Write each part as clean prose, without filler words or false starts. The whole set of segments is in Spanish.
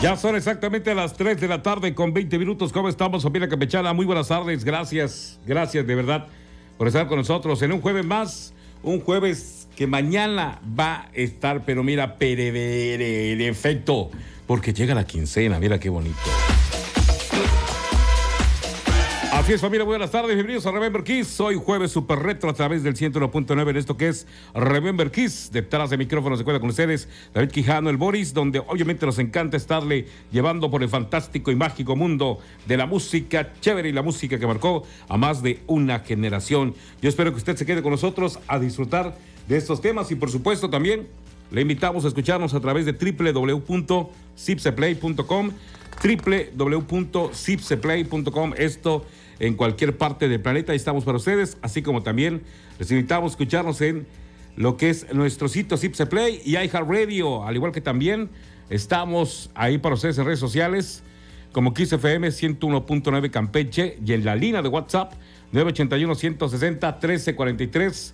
Ya son exactamente las 3 de la tarde con 20 minutos. ¿Cómo estamos, familia campechana? Muy buenas tardes. Gracias de verdad por estar con nosotros en un jueves más. Un jueves que mañana va a estar, pero mira, perfecto, porque llega la quincena. Mira qué bonito. Así es, familia, buenas tardes, bienvenidos a Remember Kiss. Hoy jueves super retro a través del 101.9 en esto que es Remember Kiss. Detrás de micrófono se cuenta con ustedes David Quijano, el Boris, donde obviamente nos encanta estarle llevando por el fantástico y mágico mundo de la música chévere y la música que marcó a más de una generación. Yo espero que usted se quede con nosotros a disfrutar de estos temas y por supuesto también le invitamos a escucharnos a través de www.zipseplay.com www.zipseplay.com. Esto en cualquier parte del planeta, ahí estamos para ustedes, así como también les invitamos a escucharnos en lo que es nuestro sitio Zipseplay y iHeartRadio, al igual que también estamos ahí para ustedes en redes sociales como Kiss FM 101.9 Campeche y en la línea de WhatsApp 981-160-1343,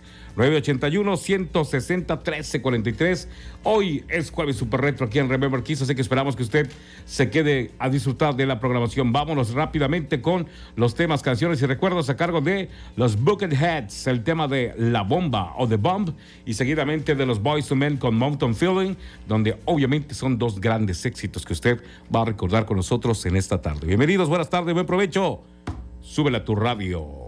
981-160-1343. Hoy es jueves super retro aquí en Remember Kiss, así que esperamos que usted se quede a disfrutar de la programación. Vámonos rápidamente con los temas, canciones y recuerdos a cargo de los Bucketheads, el tema de La Bomba o The Bomb, y seguidamente de los Boyz II Men con Mountain Feeling, donde obviamente son dos grandes éxitos que usted va a recordar con nosotros en esta tarde. Bienvenidos, buenas tardes, buen provecho. Súbele a tu radio.